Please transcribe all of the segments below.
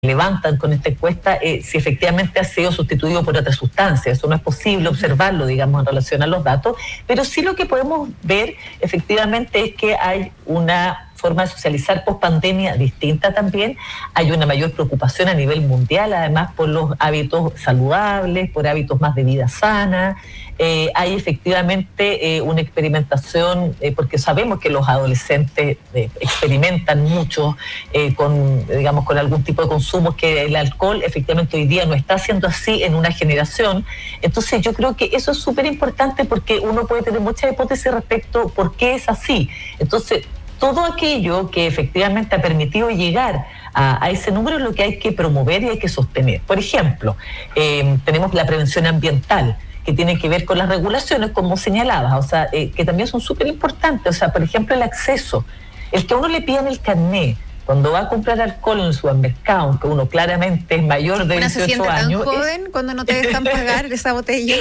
levantan con esta encuesta si efectivamente ha sido sustituido por otra sustancia. Eso no es posible observarlo, digamos, en relación a los datos, pero sí lo que podemos ver efectivamente es que hay una forma de socializar post pandemia distinta también. Hay una mayor preocupación a nivel mundial, además por los hábitos saludables, por hábitos más de vida sana. Hay efectivamente una experimentación, porque sabemos que los adolescentes experimentan mucho con algún tipo de consumo, que el alcohol efectivamente hoy día no está siendo así en una generación. Entonces yo creo que eso es súper importante, porque uno puede tener muchas hipótesis respecto a por qué es así. Entonces, todo aquello que efectivamente ha permitido llegar a ese número es lo que hay que promover y hay que sostener. Por ejemplo, tenemos la prevención ambiental, que tiene que ver con las regulaciones, como señalabas, o sea, que también son súper importantes. O sea, por ejemplo, el acceso, el que a uno le pidan el carnet cuando va a comprar alcohol en el supermercado, aunque uno claramente es mayor de 18 años. ¿Uno se siente tan joven cuando no te dejan pagar esa botella?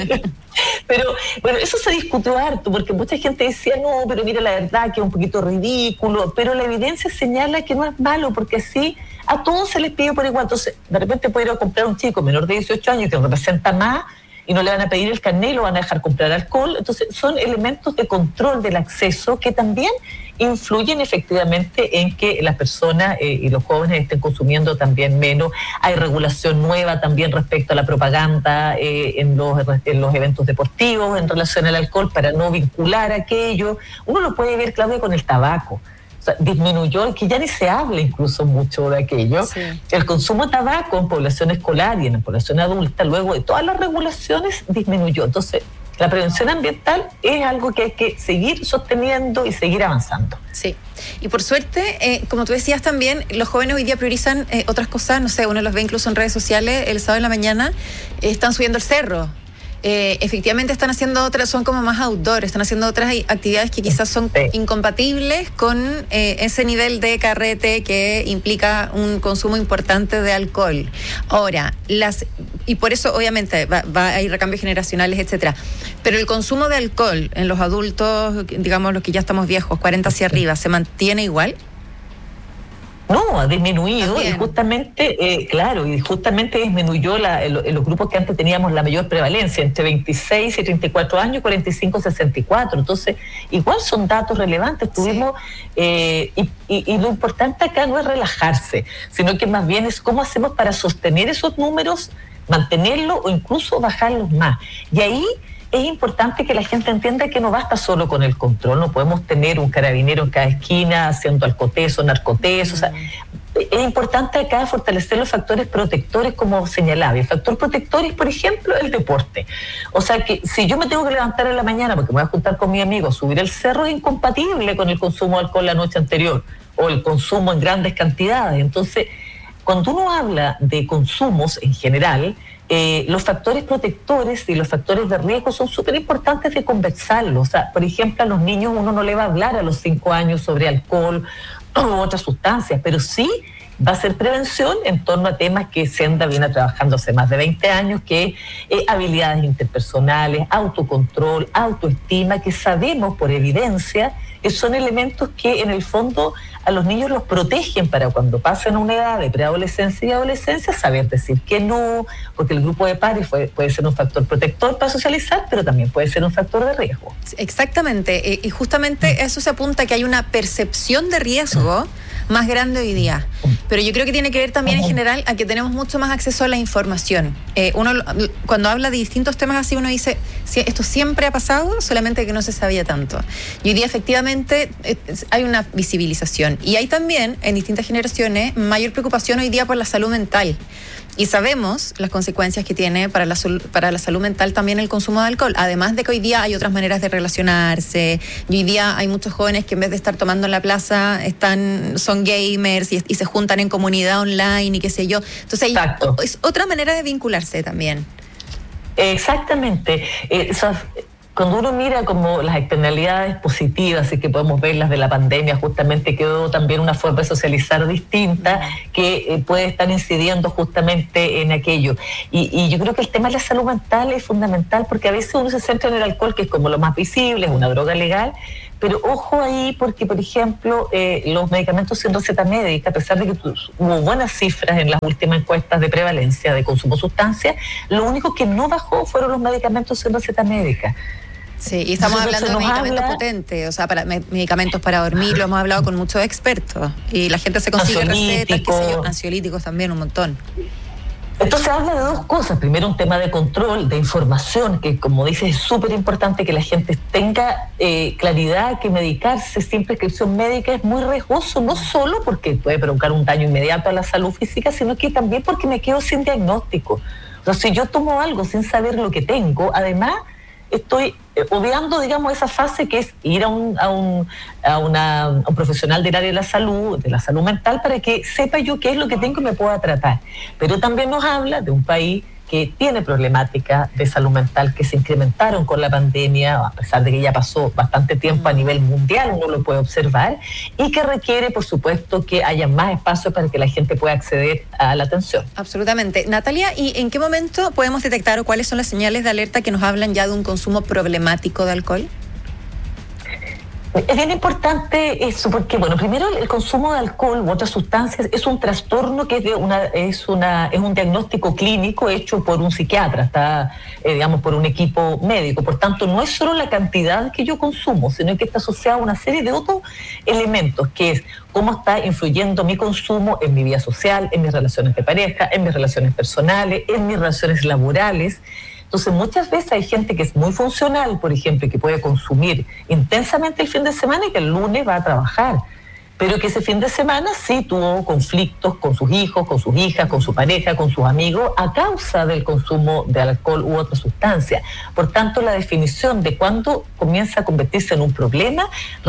Pero bueno, eso se discutió harto, porque mucha gente decía, no, pero mira, la verdad que es un poquito ridículo, pero la evidencia señala que no es malo, porque así a todos se les pide por igual. Entonces, de repente puede ir a comprar un chico menor de 18 años que representa más, y no le van a pedir el carnet y lo van a dejar comprar alcohol. Entonces son elementos de control del acceso que también influyen efectivamente en que las personas y los jóvenes estén consumiendo también menos. Hay regulación nueva también respecto a la propaganda en los eventos deportivos en relación al alcohol, para no vincular aquello. Uno lo puede ver, Claudia, con el tabaco. O sea, disminuyó, que ya ni se habla incluso mucho de aquello. Sí. El consumo de tabaco en población escolar y en la población adulta, luego de todas las regulaciones, disminuyó. Entonces, la prevención ambiental es algo que hay que seguir sosteniendo y seguir avanzando. Sí, y por suerte, como tú decías también, los jóvenes hoy día priorizan otras cosas. No sé, uno los ve incluso en redes sociales, el sábado en la mañana están subiendo el cerro. Efectivamente están haciendo otras, son como más outdoor, están haciendo otras actividades que quizás son incompatibles con ese nivel de carrete que implica un consumo importante de alcohol. Ahora, y por eso obviamente va a ir recambios generacionales, etcétera. Pero el consumo de alcohol en los adultos, digamos los que ya estamos viejos, 40 hacia arriba, ¿se mantiene igual? No, ha disminuido. También. Y justamente disminuyó los grupos que antes teníamos la mayor prevalencia, entre 26 y 34 años, 45 y 64. Entonces, igual son datos relevantes. Tuvimos, y lo importante acá no es relajarse, sino que más bien es cómo hacemos para sostener esos números, mantenerlos o incluso bajarlos más. Y ahí es importante que la gente entienda que no basta solo con el control. No podemos tener un carabinero en cada esquina haciendo alcoteso, narcoteso. O sea, es importante acá fortalecer los factores protectores, como señalaba. El factor protector es, por ejemplo, el deporte. O sea, que si yo me tengo que levantar en la mañana porque me voy a juntar con mi amigo, subir el cerro, es incompatible con el consumo de alcohol la noche anterior o el consumo en grandes cantidades. Entonces, cuando uno habla de consumos en general, los factores protectores y los factores de riesgo son súper importantes de conversarlos. O sea, por ejemplo, a los niños uno no le va a hablar a los 5 años sobre alcohol u otras sustancias, pero sí va a ser prevención en torno a temas que Senda viene trabajando hace más de 20 años, que es habilidades interpersonales, autocontrol, autoestima, que sabemos por evidencia que son elementos que en el fondo a los niños los protegen para cuando pasen a una edad de preadolescencia y adolescencia, saber decir que no, porque el grupo de pares puede ser un factor protector para socializar, pero también puede ser un factor de riesgo. Exactamente, y justamente eso se apunta a que hay una percepción de riesgo más grande hoy día, pero yo creo que tiene que ver también en general a que tenemos mucho más acceso a la información. Uno cuando habla de distintos temas así, uno dice, si esto siempre ha pasado, solamente que no se sabía tanto. Y hoy día efectivamente hay una visibilización, y hay también en distintas generaciones mayor preocupación hoy día por la salud mental. Y sabemos las consecuencias que tiene para la salud mental también el consumo de alcohol. Además de que hoy día hay otras maneras de relacionarse. Y hoy día hay muchos jóvenes que en vez de estar tomando en la plaza son gamers y se juntan en comunidad online y qué sé yo. Entonces es otra manera de vincularse también. Exactamente. Cuando uno mira como las externalidades positivas y que podemos ver las de la pandemia, justamente quedó también una forma de socializar distinta que puede estar incidiendo justamente en aquello. Y yo creo que el tema de la salud mental es fundamental, porque a veces uno se centra en el alcohol, que es como lo más visible, es una droga legal, pero ojo ahí porque, por ejemplo, los medicamentos sin receta médica, a pesar de que hubo buenas cifras en las últimas encuestas de prevalencia de consumo de sustancias, lo único que no bajó fueron los medicamentos sin receta médica. Sí, y estamos hablando de medicamentos potentes, o sea, para medicamentos para dormir, lo hemos hablado con muchos expertos, y la gente se consigue recetas, qué sé yo, ansiolíticos también, un montón. Entonces habla de dos cosas. Primero, un tema de control, de información, que como dices es súper importante que la gente tenga claridad que medicarse sin prescripción médica es muy riesgoso, no solo porque puede provocar un daño inmediato a la salud física, sino que también porque me quedo sin diagnóstico. O sea, si yo tomo algo sin saber lo que tengo, además estoy obviando, digamos, esa fase que es ir a un profesional del área de la salud mental, para que sepa yo qué es lo que tengo y me pueda tratar. Pero también nos habla de un país que tiene problemáticas de salud mental que se incrementaron con la pandemia, a pesar de que ya pasó bastante tiempo a nivel mundial, uno lo puede observar, y que requiere, por supuesto, que haya más espacio para que la gente pueda acceder a la atención. Absolutamente. Natalia, ¿y en qué momento podemos detectar o cuáles son las señales de alerta que nos hablan ya de un consumo problemático de alcohol? Es bien importante eso, porque bueno, primero el consumo de alcohol u otras sustancias es un trastorno que es un diagnóstico clínico hecho por un psiquiatra, está digamos por un equipo médico. Por tanto, no es solo la cantidad que yo consumo, sino que está asociado a una serie de otros elementos, que es cómo está influyendo mi consumo en mi vida social, en mis relaciones de pareja, en mis relaciones personales, en mis relaciones laborales. Entonces, muchas veces hay gente que es muy funcional, por ejemplo, que puede consumir intensamente el fin de semana y que el lunes va a trabajar, pero que ese fin de semana sí tuvo conflictos con sus hijos, con sus hijas, con su pareja, con sus amigos, a causa del consumo de alcohol u otra sustancia. Por tanto, la definición de cuándo comienza a convertirse en un problema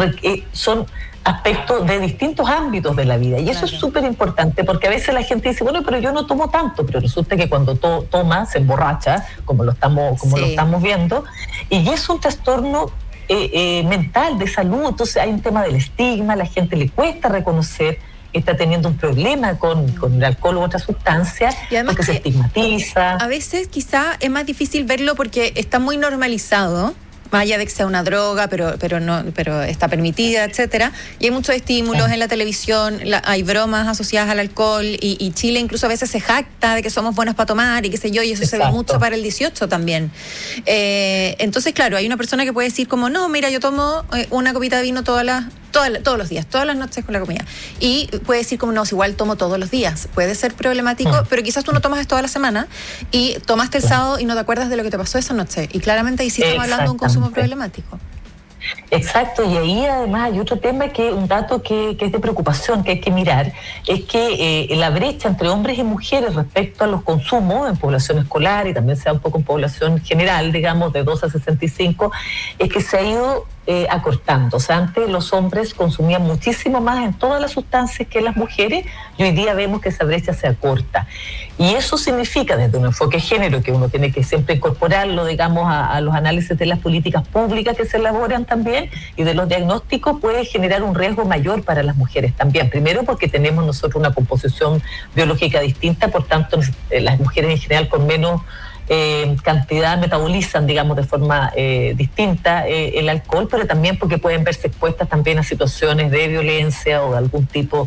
son aspectos de distintos ámbitos de la vida, y eso es súper importante, porque a veces la gente dice, bueno, pero yo no tomo tanto, pero resulta que cuando toma se emborracha, como lo estamos viendo, y es un trastorno mental, de salud. Entonces hay un tema del estigma, a la gente le cuesta reconocer que está teniendo un problema con el alcohol u otra sustancia, y además porque se estigmatiza. A veces quizá es más difícil verlo porque está muy normalizado, más allá de que sea una droga, pero está permitida, etcétera. Y hay muchos estímulos en la televisión, hay bromas asociadas al alcohol, y Chile incluso a veces se jacta de que somos buenos para tomar y qué sé yo, y eso se ve mucho para el 18 también. Entonces, claro, hay una persona que puede decir como, no, mira, yo tomo una copita de vino todos los días, todas las noches con la comida. Y puede decir como, no, igual tomo todos los días. Puede ser problemático, pero quizás tú no tomas toda la semana y tomaste el sábado y no te acuerdas de lo que te pasó esa noche. Y claramente ahí sí estamos hablando de un consumo problemático. Exacto, y ahí además hay otro tema, que un dato que es de preocupación, que hay que mirar, es que la brecha entre hombres y mujeres respecto a los consumos en población escolar, y también se da un poco en población general, digamos, de 2 a 65, es que se ha ido acortando. O sea, antes los hombres consumían muchísimo más en todas las sustancias que las mujeres, y hoy día vemos que esa brecha se acorta. Y eso significa, desde un enfoque de género, que uno tiene que siempre incorporarlo, digamos, a los análisis de las políticas públicas que se elaboran también, y de los diagnósticos, puede generar un riesgo mayor para las mujeres también. Primero, porque tenemos nosotros una composición biológica distinta, por tanto, las mujeres en general con menos cantidad metabolizan, de forma distinta el alcohol, pero también porque pueden verse expuestas también a situaciones de violencia o de algún tipo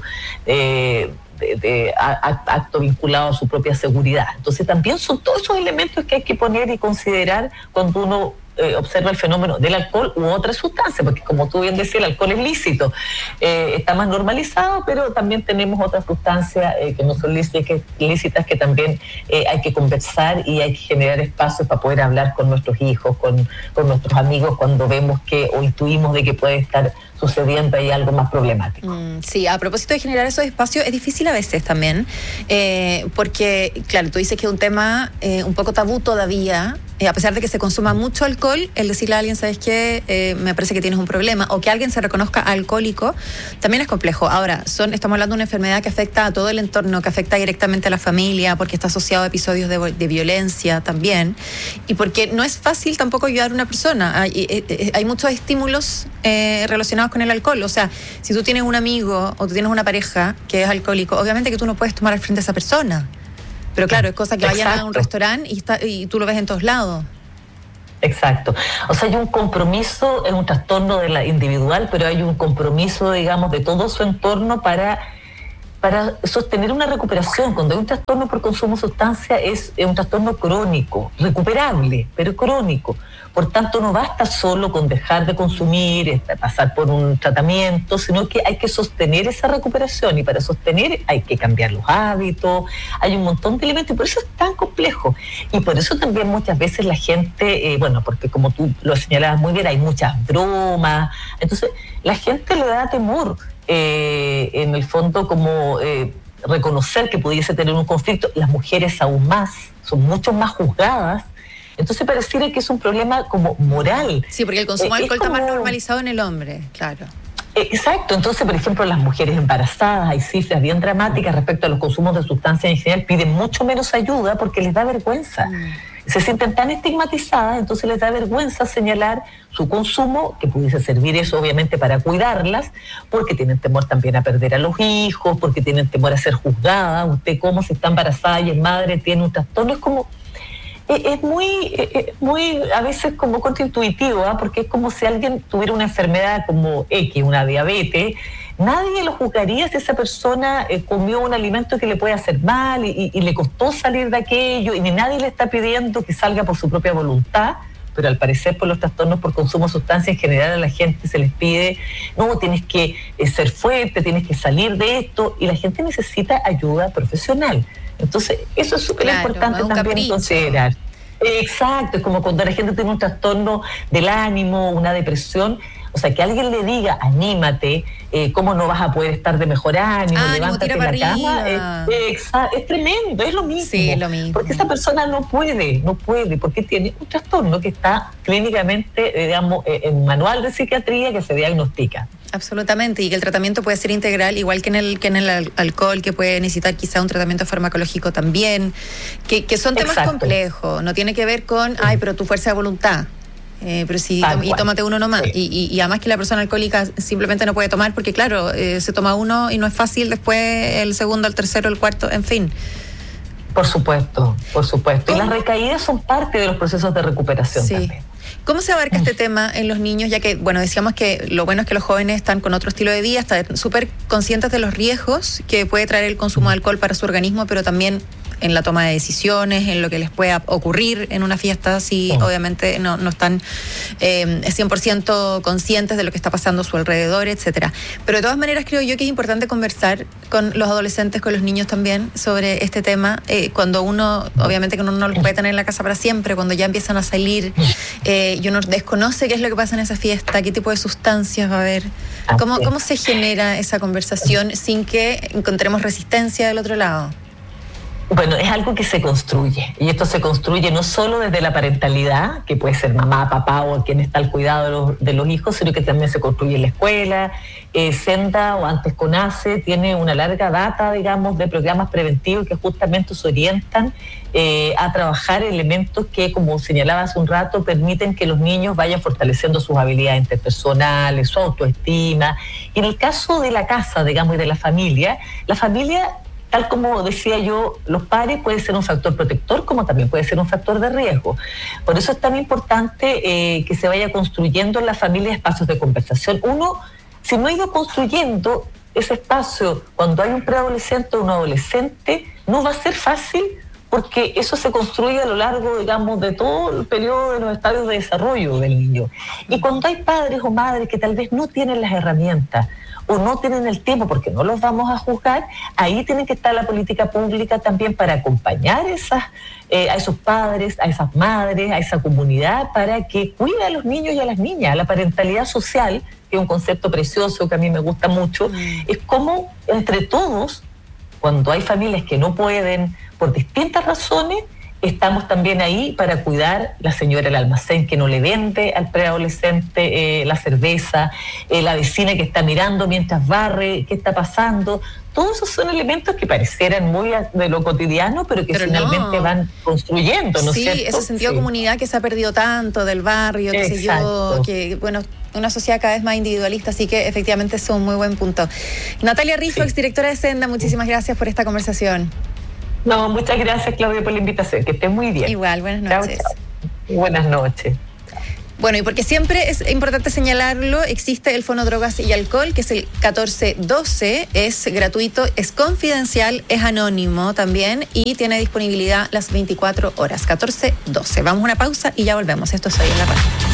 de acto vinculado a su propia seguridad. Entonces también son todos esos elementos que hay que poner y considerar cuando uno observa el fenómeno del alcohol u otra sustancia, porque como tú bien decías, el alcohol es lícito, está más normalizado, pero también tenemos otras sustancias que no son lícitas, que también hay que conversar, y hay que generar espacios para poder hablar con nuestros hijos, con nuestros amigos, cuando vemos que o intuimos de que puede estar sucediendo ahí algo más problemático. Sí, a propósito de generar esos espacios, es difícil a veces también, porque, claro, tú dices que es un tema un poco tabú todavía, a pesar de que se consuma mucho alcohol, el decirle a alguien, ¿sabes qué? Me parece que tienes un problema, o que alguien se reconozca alcohólico, también es complejo. Ahora, estamos hablando de una enfermedad que afecta a todo el entorno, que afecta directamente a la familia, porque está asociado a episodios de violencia también, y porque no es fácil tampoco ayudar a una persona. Hay muchos estímulos relacionados con el alcohol. O sea, si tú tienes un amigo o tú tienes una pareja que es alcohólico, obviamente que tú no puedes tomar al frente de esa persona. Pero claro, es cosa que vayan a un restaurante y tú lo ves en todos lados. Exacto. O sea, hay un compromiso, es un trastorno de la individual, pero hay un compromiso, digamos, de todo su entorno para sostener una recuperación. Cuando hay un trastorno por consumo de sustancia es un trastorno crónico, recuperable, pero crónico. Por tanto, no basta solo con dejar de consumir, pasar por un tratamiento, sino que hay que sostener esa recuperación, y para sostener hay que cambiar los hábitos, hay un montón de elementos, y por eso es tan complejo. Y por eso también muchas veces la gente, porque como tú lo señalabas muy bien, hay muchas bromas, entonces la gente le da temor. En el fondo, como reconocer que pudiese tener un conflicto. Las mujeres aún más, son mucho más juzgadas, entonces pareciera que es un problema como moral. Sí, porque el consumo de alcohol está más normalizado en el hombre, claro. Exacto, entonces por ejemplo las mujeres embarazadas, hay cifras bien dramáticas respecto a los consumos de sustancias en general, piden mucho menos ayuda porque les da vergüenza. Se sienten tan estigmatizadas, entonces les da vergüenza señalar su consumo, que pudiese servir eso obviamente para cuidarlas, porque tienen temor también a perder a los hijos, porque tienen temor a ser juzgadas. Usted como si está embarazada y es madre, tiene un trastorno, es como... Es muy a veces como contraintuitivo, porque es como si alguien tuviera una enfermedad como X, una diabetes. Nadie lo juzgaría si esa persona comió un alimento que le puede hacer mal y le costó salir de aquello, y ni nadie le está pidiendo que salga por su propia voluntad. Pero al parecer por los trastornos por consumo de sustancias en general a la gente se les pide, no, tienes que ser fuerte, tienes que salir de esto, y la gente necesita ayuda profesional. Entonces eso es súper importante también considerar. Exacto, es como cuando la gente tiene un trastorno del ánimo, una depresión, o sea, que alguien le diga, anímate, cómo no vas a poder estar de mejor ánimo, levántate de la cama, es tremendo, es lo mismo. Sí, es lo mismo. Porque esa persona no puede, porque tiene un trastorno que está clínicamente, digamos, en manual de psiquiatría que se diagnostica. Absolutamente, y que el tratamiento puede ser integral, igual que en el alcohol, que puede necesitar quizá un tratamiento farmacológico también, que son temas complejos, no tiene que ver con, pero tu fuerza de voluntad. Pero sí, y tómate uno nomás. Sí. Y además que la persona alcohólica simplemente no puede tomar porque, claro, se toma uno y no es fácil después el segundo, el tercero, el cuarto, en fin. Por supuesto. Y las recaídas son parte de los procesos de recuperación también. ¿Cómo se abarca este tema en los niños? Ya que, bueno, decíamos que lo bueno es que los jóvenes están con otro estilo de vida, están súper conscientes de los riesgos que puede traer el consumo de alcohol para su organismo, pero también en la toma de decisiones, en lo que les pueda ocurrir en una fiesta, si obviamente no están 100% conscientes de lo que está pasando a su alrededor, etcétera. Pero de todas maneras creo yo que es importante conversar con los adolescentes, con los niños también, sobre este tema, cuando uno, obviamente que uno no los puede tener en la casa para siempre, cuando ya empiezan a salir y uno desconoce qué es lo que pasa en esa fiesta, qué tipo de sustancias va a haber, cómo se genera esa conversación sin que encontremos resistencia del otro lado. Bueno, es algo que se construye, y esto se construye no solo desde la parentalidad, que puede ser mamá, papá o quien está al cuidado de los hijos, sino que también se construye en la escuela. Senda, o antes CONACE, tiene una larga data, digamos, de programas preventivos que justamente se orientan a trabajar elementos que, como señalaba hace un rato, permiten que los niños vayan fortaleciendo sus habilidades interpersonales, su autoestima. Y en el caso de la casa, digamos, y de la familia, tal como decía yo, los padres pueden ser un factor protector como también puede ser un factor de riesgo. Por eso es tan importante que se vaya construyendo en la familia espacios de conversación. Uno, si no ha ido construyendo ese espacio cuando hay un preadolescente o un adolescente, no va a ser fácil, porque eso se construye a lo largo, digamos, de todo el periodo de los estadios de desarrollo del niño. Y cuando hay padres o madres que tal vez no tienen las herramientas o no tienen el tiempo, porque no los vamos a juzgar, ahí tiene que estar la política pública también para acompañar a esos padres, a esas madres, a esa comunidad, para que cuide a los niños y a las niñas. La parentalidad social, que es un concepto precioso que a mí me gusta mucho, es como entre todos, cuando hay familias que no pueden por distintas razones, estamos también ahí para cuidar la señora del almacén que no le vende al preadolescente la cerveza, la vecina que está mirando mientras barre, qué está pasando. Todos esos son elementos que parecieran muy de lo cotidiano, pero que finalmente van construyendo, ¿no es cierto? Sí, ese sentido de comunidad que se ha perdido tanto del barrio, qué sé yo, que, bueno, una sociedad cada vez más individualista, así que efectivamente es un muy buen punto. Natalia Rifo, exdirectora de Senda, muchísimas gracias por esta conversación. No, muchas gracias, Claudia, por la invitación. Que estés muy bien. Igual, buenas noches. Chao, chao. Buenas noches. Bueno, y porque siempre es importante señalarlo, existe el Fonodrogas y Alcohol, que es el 1412, es gratuito, es confidencial, es anónimo también y tiene disponibilidad las 24 horas, 1412. Vamos a una pausa y ya volvemos. Esto es Hoy en la Radio.